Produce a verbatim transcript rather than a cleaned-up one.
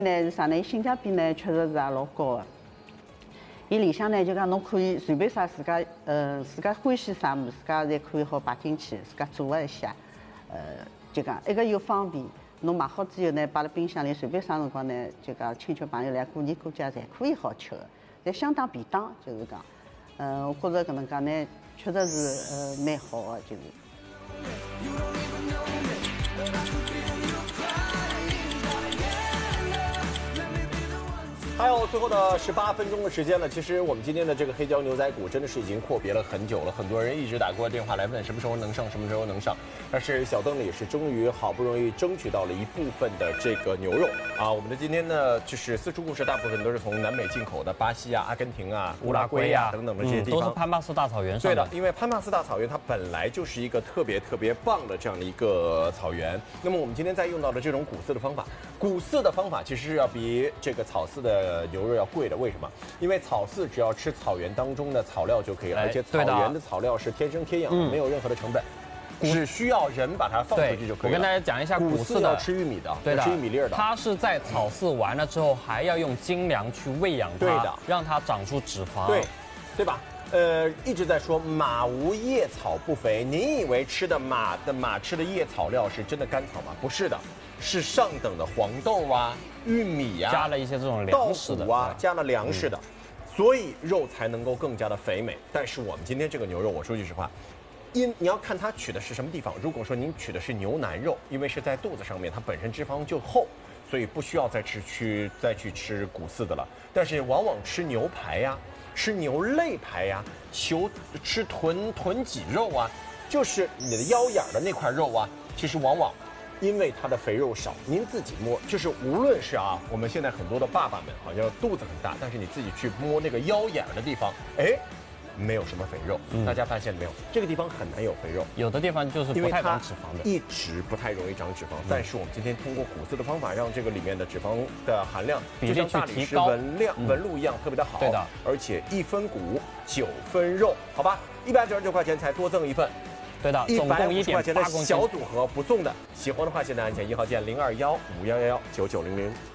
呢是啥呢？性价比呢确实是也老高的。伊里向呢就讲侬可以随便啥自家呃自家欢喜啥物事，自家侪可以好摆进去，自家做一下，呃就讲一个又方便。侬买好之后呢，摆辣冰箱里，随便啥辰光呢，就讲亲戚朋友来过年过节侪可以好吃的，侪相当便当，就是讲，嗯、呃，我觉着搿能介呢，确实是呃蛮好的，就是。 还有最后的十八分钟的时间了，其实我们今天的这个黑椒牛仔骨真的是已经阔别了很久了，很多人一直打过电话来问什么时候能上，什么时候能上。但是小邓呢也是终于好不容易争取到了一部分的这个牛肉啊。我们的今天呢就是四处故事，大部分都是从南美进口的，巴西啊、阿根廷啊、乌拉圭啊等等的这些地方， 嗯、都是潘帕斯大草原上的。 对的，因为潘帕斯大草原它本来就是一个特别特别棒的这样的一个草原。那么我们今天在用到的这种谷饲的方法，谷饲的方法其实是要比这个草饲的牛肉要贵的，为什么？因为草饲只要吃草原当中的草料就可以了，而且草原的草料是天生天养的，没有任何的成本，只需要人把它放出去就可以了。 我跟大家讲一下谷饲要吃玉米的， 对的， 吃玉米粒的。 它是在草饲完了之后，还要用精粮去喂养它， 对的， 让它长出脂肪， 对，对吧？呃，一直在说马无夜草不肥，您以为吃的马的马吃的夜草料是真的干草吗？不是的，是上等的黄豆啊、玉米呀、啊， 加了一些这种粮食的啊，加了粮食的，嗯、所以肉才能够更加的肥美。但是我们今天这个牛肉，我说句实话，因你要看它取的是什么地方。如果说您取的是牛腩肉，因为是在肚子上面，它本身脂肪就厚，所以不需要再吃去再去吃谷饲的了。但是往往吃牛排呀、啊。吃牛肋排呀、啊，求吃臀臀脊肉啊，就是你的腰眼的那块肉啊，其实往往因为它的肥肉少，您自己摸，就是无论是啊，我们现在很多的爸爸们好像肚子很大，但是你自己去摸那个腰眼的地方，哎，没有什么肥肉。嗯、大家发现没有？这个地方很难有肥肉， 有的地方就是不太长脂肪的， 一直不太容易长脂肪。嗯、但是我们今天通过谷饲的方法，让这个里面的脂肪的含量比例去提高， 纹量纹路一样特别的好。 对的， 而且一分谷九分肉，好吧，一百九十九块钱才多赠一份。 对的，总共一点八公斤小组合不送的，喜欢的话现在按键一号键零二幺五幺幺幺九九零零。